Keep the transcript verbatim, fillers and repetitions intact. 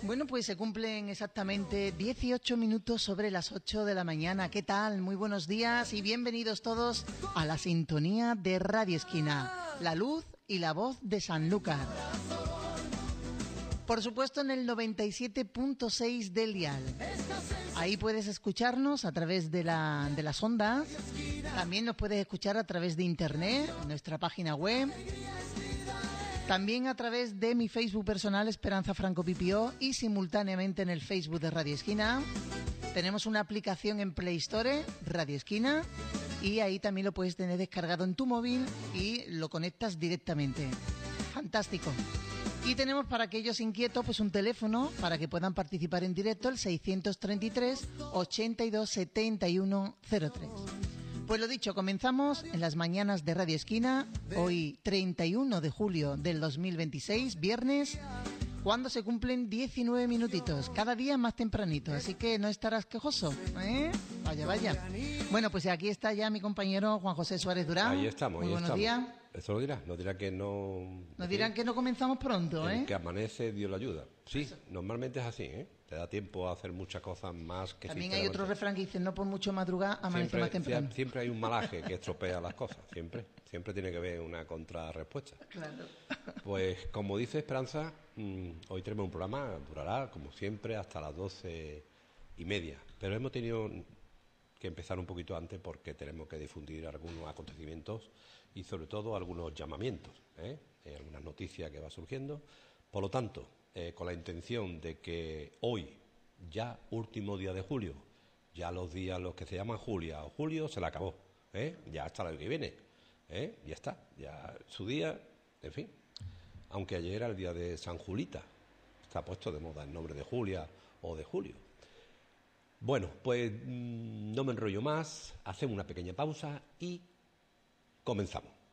Bueno, pues se cumplen exactamente dieciocho minutos sobre las ocho de la mañana. ¿Qué tal? Muy buenos días y bienvenidos todos a la sintonía de Radio Esquina, la luz y la voz de Sanlúcar. Por supuesto en el noventa y siete punto seis del dial. Ahí puedes escucharnos a través de, la, de las ondas. También nos puedes escuchar a través de internet, en nuestra página web. También a través de mi Facebook personal, Esperanza Franco Pipió, y simultáneamente en el Facebook de Radio Esquina. Tenemos una aplicación en Play Store, Radio Esquina, y ahí también lo puedes tener descargado en tu móvil y lo conectas directamente. Fantástico. Y tenemos para aquellos inquietos pues un teléfono para que puedan participar en directo, el seiscientos treinta y tres, ochenta y dos, setenta y uno, cero tres. Pues lo dicho, comenzamos en las mañanas de Radio Esquina, hoy treinta y uno de julio del dos mil veintiséis, viernes, cuando se cumplen diecinueve minutitos, cada día más tempranito, así que no estarás quejoso, ¿eh? Vaya, vaya. Bueno, pues aquí está ya mi compañero Juan José Suárez Durán. Ahí estamos, Muy ahí buenos estamos. días. Eso lo dirá, nos dirá que no... Nos dirán que no comenzamos pronto, ¿eh? El que amanece, Dios lo ayuda. Sí, normalmente es así, ¿eh? Te da tiempo a hacer muchas cosas más que... También si hay otro refrán que dice, no por mucho madrugar, amanece siempre, más temprano. Siempre hay un malaje que estropea las cosas, siempre. Siempre tiene que haber una contrarrespuesta. Claro. Pues como dice Esperanza, mmm, hoy tenemos un programa, durará como siempre hasta las doce y media. Pero hemos tenido que empezar un poquito antes porque tenemos que difundir algunos acontecimientos y sobre todo algunos llamamientos, ¿eh? Eh, algunas noticias que va surgiendo. Por lo tanto, eh, con la intención de que hoy, ya último día de julio, ya los días los que se llaman Julia o Julio se le acabó, ¿eh? Ya hasta el año que viene, ¿eh? Ya está, ya su día, en fin. Aunque ayer era el día de San Julita, está puesto de moda el nombre de Julia o de Julio. Bueno, pues mmm, no me enrollo más, hacemos una pequeña pausa y comenzamos.